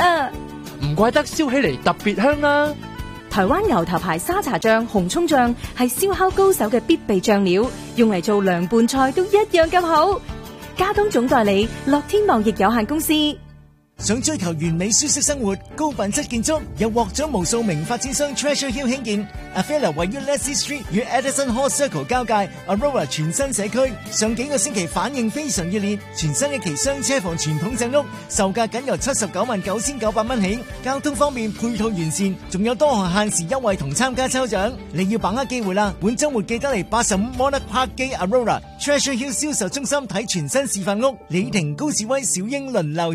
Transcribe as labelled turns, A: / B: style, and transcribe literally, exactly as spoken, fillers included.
A: 啊！
B: 唔怪得燒起嚟特別香啦。
A: 台灣牛頭牌沙茶醬、紅蔥醬係燒烤高手嘅必備醬料，用嚟做涼拌菜都一樣咁好。家東總代理樂天貿易有限公司。
C: 想追求完美舒適生活、高品質建築，又獲獎無數名發展商 Treasure Hill 興建。Avila 位於 Leslie Street 與 Edison Hall Circle 交界 ，Aurora 全新社區，上幾個星期反應非常熱烈。全新一期雙車房傳統正屋，售價僅由七十九萬九千九百蚊起。交通方面配套完善，仲有多項限時優惠同參加抽獎。你要把握機會啦！本週末記得嚟八十五 Monarch Park 基 Aurora Treasure Hill 銷售中心睇全新示範屋，李婷、高志威、小英輪流